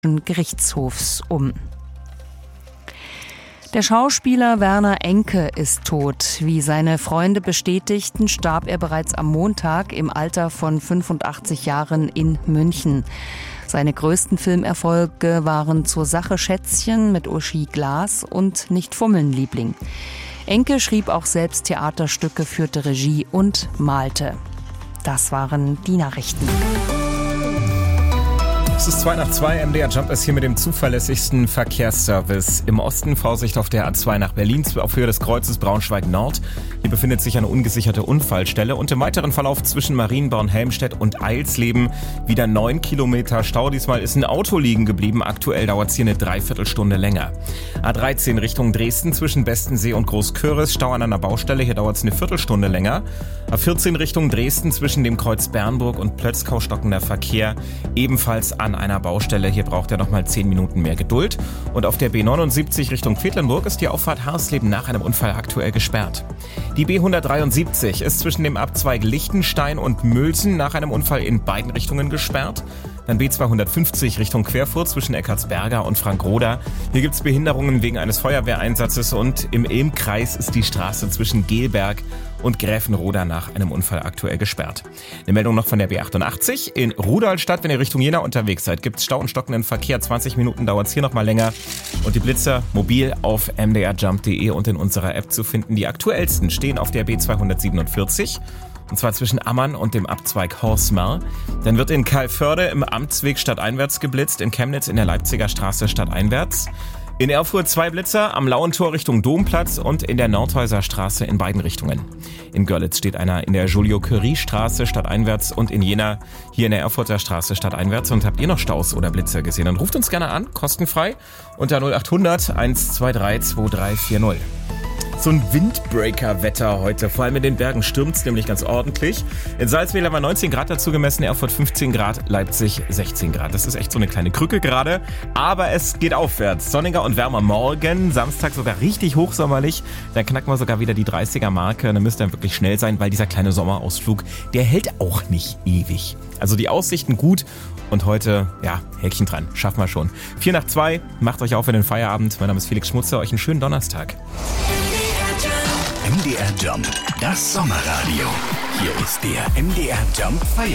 Gerichtshofs um. Der Schauspieler Werner Enke ist tot. Wie seine Freunde bestätigten, starb er bereits am Montag im Alter von 85 Jahren in München. Seine größten Filmerfolge waren Zur Sache Schätzchen mit Uschi Glas und Nicht fummeln, Liebling. Enke schrieb auch selbst Theaterstücke, führte Regie und malte. Das waren die Nachrichten. Es ist 2:02, MDR Jump ist hier mit dem zuverlässigsten Verkehrsservice. Im Osten Vorsicht auf der A2 nach Berlin auf Höhe des Kreuzes Braunschweig Nord. Hier befindet sich eine ungesicherte Unfallstelle und im weiteren Verlauf zwischen Marienborn-Helmstedt und Eilsleben wieder 9 Kilometer Stau. Diesmal ist ein Auto liegen geblieben. Aktuell dauert es hier eine Dreiviertelstunde länger. A13 Richtung Dresden zwischen Bestensee und Großköris. Stau an einer Baustelle. Hier dauert es eine Viertelstunde länger. A14 Richtung Dresden zwischen dem Kreuz Bernburg und Plötzkau stockender Verkehr. Ebenfalls an einer Baustelle. Hier braucht er nochmal 10 Minuten mehr Geduld. Und auf der B79 Richtung Quedlinburg ist die Auffahrt Harsleben nach einem Unfall aktuell gesperrt. Die B173 ist zwischen dem Abzweig Lichtenstein und Mülsen nach einem Unfall in beiden Richtungen gesperrt. Dann B250 Richtung Querfurt zwischen Eckartsberger und Frankroda. Hier gibt es Behinderungen wegen eines Feuerwehreinsatzes und im Ilmkreis ist die Straße zwischen Gelberg und Gräfenroda nach einem Unfall aktuell gesperrt. Eine Meldung noch von der B88. In Rudolstadt, wenn ihr Richtung Jena unterwegs seid, gibt es Stau und stockenden Verkehr. 20 Minuten dauert es hier noch mal länger. Und die Blitzer mobil auf mdrjump.de und in unserer App zu finden. Die aktuellsten stehen auf der B247. Und zwar zwischen Ammann und dem Abzweig Horsmar. Dann wird in Calvörde im Amtsweg stadteinwärts geblitzt, in Chemnitz in der Leipziger Straße stadteinwärts. In Erfurt 2 Blitzer, am Lauentor Richtung Domplatz und in der Nordhäuser Straße in beiden Richtungen. In Görlitz steht einer in der Joliot-Curie-Straße stadteinwärts und in Jena hier in der Erfurter Straße stadteinwärts. Und habt ihr noch Staus oder Blitzer gesehen? Dann ruft uns gerne an, kostenfrei, unter 0800 123 2340. So ein Windbreaker-Wetter heute. Vor allem in den Bergen stürmt's nämlich ganz ordentlich. In Salzwedel war 19 Grad dazu gemessen, Erfurt 15 Grad, Leipzig 16 Grad. Das ist echt so eine kleine Krücke gerade. Aber es geht aufwärts. Sonniger und wärmer morgen. Samstag sogar richtig hochsommerlich. Dann knacken wir sogar wieder die 30er-Marke. Dann müsst ihr wirklich schnell sein, weil dieser kleine Sommerausflug, der hält auch nicht ewig. Also die Aussichten gut. Und heute, ja, Häkchen dran. Schaffen wir schon. 1:04, macht euch auf in den Feierabend. Mein Name ist Felix Schmutzer. Euch einen schönen Donnerstag. MDR Jump, das Sommerradio. Hier ist der MDR Jump Feierabend.